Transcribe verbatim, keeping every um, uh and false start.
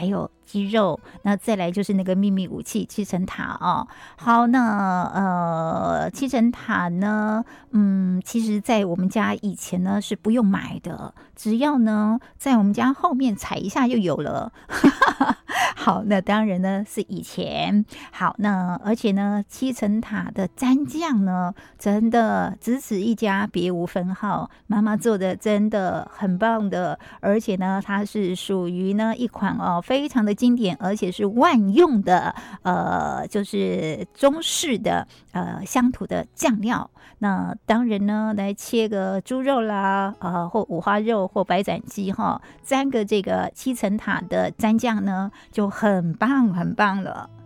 还有鸡肉，那再来就是那个秘密武器七层塔哦。好，那呃七层塔呢，嗯，其实在我们家以前呢是不用买的，只要呢在我们家后面踩一下就有了。好，那当然呢是以前。好，那而且呢七层塔的蘸酱呢，真的只此一家，别无分号。妈妈做的真的很棒的，而且呢它是属于呢一款哦非常的经典，而且是万用的，呃，就是中式的呃乡土的酱料。那当然呢，来切个猪肉啦，呃，或五花肉或白斩鸡哈，沾个这个七层塔的蘸酱呢，就很棒很棒了。